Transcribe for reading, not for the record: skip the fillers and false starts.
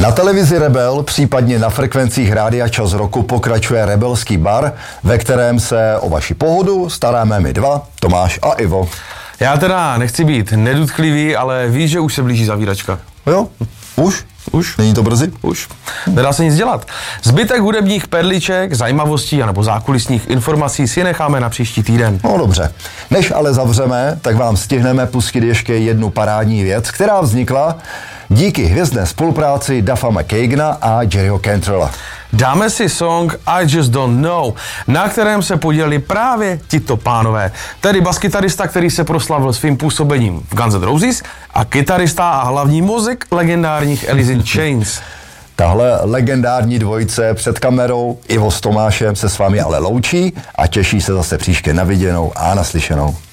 Na televizi Rebel, případně na frekvencích Rádia Čas roku pokračuje Rebelský bar, ve kterém se o vaši pohodu staráme my dva, Tomáš a Ivo. Já teda nechci být nedutklivý, ale víš, že už se blíží zavíračka. Jo? Už? Není to brzy? Už. Nedá se nic dělat. Zbytek hudebních perliček, zajímavostí anebo zákulisních informací si necháme na příští týden. No dobře. Než ale zavřeme, tak vám stihneme pustit ještě jednu parádní věc, která vznikla díky hvězdné spolupráci Duffa McKagena a Jerryho Cantrella. Dáme si song I Just Don't Know, na kterém se podělili právě tito pánové. Tedy baskytarista, který se proslavil svým působením v Guns N' Roses, a kytarista a hlavní mozek legendárních Alice in Chains. Tahle legendární dvojice před kamerou Ivo s Tomášem se s vámi ale loučí a těší se zase příště na viděnou a naslyšenou.